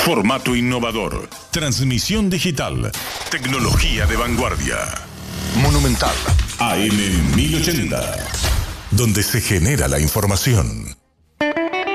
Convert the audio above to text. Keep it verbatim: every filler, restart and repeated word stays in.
Formato innovador. Transmisión digital. Tecnología de vanguardia. Monumental. A M mil ochenta. Donde se genera la información.